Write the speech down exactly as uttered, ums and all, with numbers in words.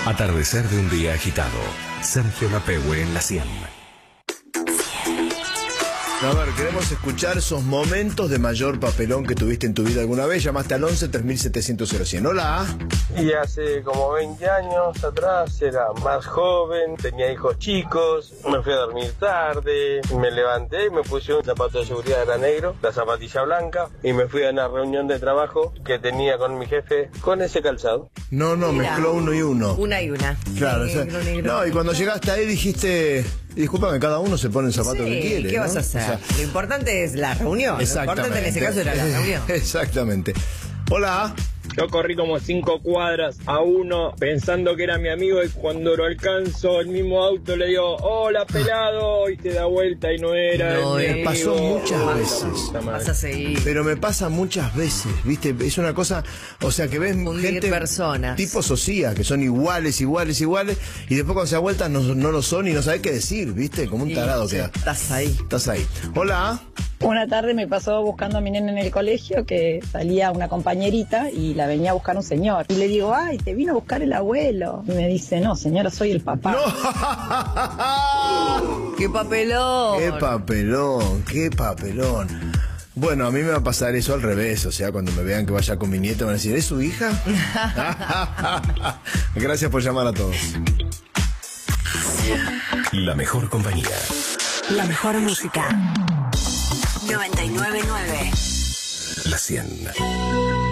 Atardecer de un día agitado. Sergio Lapehue en la cien. A ver, queremos escuchar esos momentos de mayor papelón que tuviste en tu vida alguna vez. Llamaste al once tres mil setecientos cero cien. Hola. Y hace como veinte años atrás era más joven, tenía hijos chicos, me fui a dormir tarde, me levanté, me puse un zapato de seguridad, era negro, la zapatilla blanca, y me fui a una reunión de trabajo que tenía con mi jefe con ese calzado. No, no, Mira. mezcló uno y uno. Una y una. Claro, Negro, o sea, negro. no, y cuando llegaste ahí dijiste, discúlpame, cada uno se pone el zapato Sí, que quiere. ¿qué ¿no? vas a hacer? O sea, Lo importante es la reunión. Lo importante en ese caso era la reunión. Exactamente. Hola. Yo corrí como cinco cuadras a uno pensando que era mi amigo y cuando lo alcanzo el mismo auto le digo, hola pelado, y te da vuelta y no era. No, mi me amigo. pasó muchas Puta veces. madre. Vas a seguir. Pero me pasa muchas veces, ¿viste? Es una cosa, o sea, que ves Fundir gente, personas. tipo Socia, que son iguales, iguales, iguales, y después cuando se da vuelta no, no lo son y no sabes qué decir, ¿viste? Como un Sí, tarado sí, queda. Estás ahí. Estás ahí. Hola. Una tarde me pasó buscando a mi nena en el colegio que salía una compañerita y la venía a buscar un señor. Y le digo, ay, te vino a buscar el abuelo. Y me dice, no, señora, soy el papá. ¡No! ¡Qué papelón! ¡Qué papelón! ¡Qué papelón! Bueno, a mí me va a pasar eso al revés, o sea, cuando me vean que vaya con mi nieta van a decir, ¿es su hija? Gracias por llamar a todos. La mejor compañía. La mejor música. noventa y nueve punto nueve. La cien.